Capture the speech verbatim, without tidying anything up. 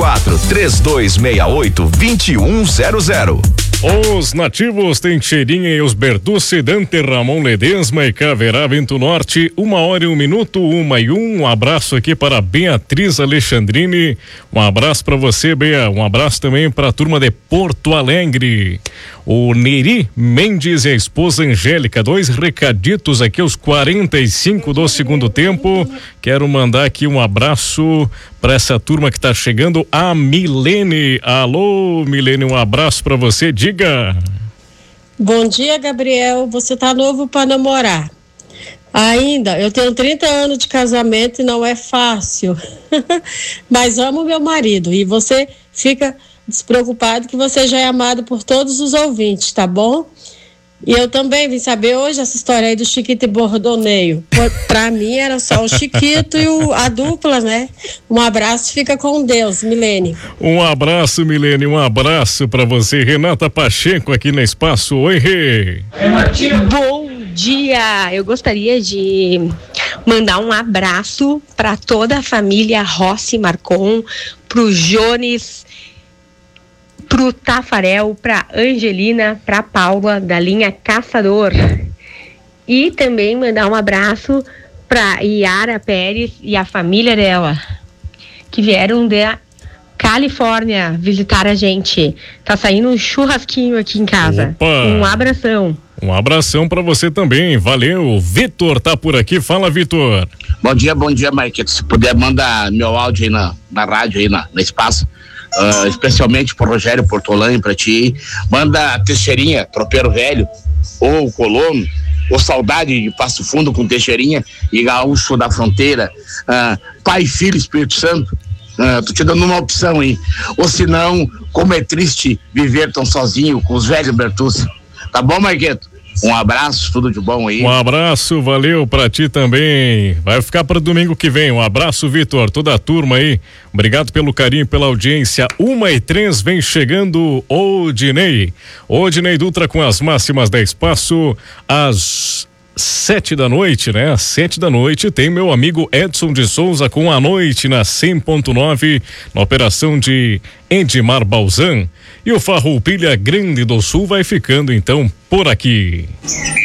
quatro, três dois seis oito, dois um zero zero. Os nativos têm cheirinha e os Bertucci, Dante Ramon Ledesma e Caverá Vento Norte, uma hora e um minuto, uma e um. Um abraço aqui para Beatriz Alexandrini. Um abraço para você, Bea. Um abraço também para a turma de Porto Alegre. O Neri Mendes e a esposa Angélica, dois recaditos aqui aos quarenta e cinco do segundo tempo. Quero mandar aqui um abraço para essa turma que está chegando, a Milene. Alô, Milene, um abraço para você. Diga. Bom dia, Gabriel. Você tá novo para namorar? Ainda, eu tenho trinta anos de casamento e não é fácil. Mas amo meu marido e você fica despreocupado que você já é amado por todos os ouvintes, tá bom? E eu também vim saber hoje essa história aí do Chiquito e Bordoneio. Pra mim era só o Chiquito e o, a dupla, né? Um abraço, fica com Deus, Milene. Um abraço, Milene, um abraço pra você. Renata Pacheco aqui no Espaço. Oi, Rê. Bom dia, eu gostaria de mandar um abraço para toda a família Rossi Marcon, pro Jones, pro Tafarel, pra Angelina, pra Paula, da linha Caçador. E também mandar um abraço pra Yara Pérez e a família dela, que vieram da Califórnia visitar a gente. Tá saindo um churrasquinho aqui em casa. Opa. Um abração. Um abração pra você também, valeu. Vitor tá por aqui, fala, Vitor. Bom dia, bom dia, Mike. Se puder, manda meu áudio aí na, na rádio, aí na, no espaço. Uh, especialmente pro Rogério Portolani, pra ti. Manda a Teixeirinha, Tropeiro Velho, ou Colono, ou Saudade de Passo Fundo com Teixeirinha e Gaúcho da Fronteira. Uh, Pai, Filho, Espírito Santo. Uh, tô te dando uma opção aí. Ou se não, como é triste viver tão sozinho com os velhos Bertucci. Tá bom, Marqueto? Um abraço, tudo de bom aí. Um abraço, valeu pra ti também. Vai ficar para domingo que vem. Um abraço, Vitor, toda a turma aí. Obrigado pelo carinho, pela audiência. Uma e três vem chegando o Dinei. O Dinei Dutra com as máximas da Espaço às sete da noite, né? Às sete da noite tem meu amigo Edson de Souza com a noite na cem ponto nove, na operação de Edmar Balzan. E o Farroupilha Grande do Sul vai ficando então por aqui.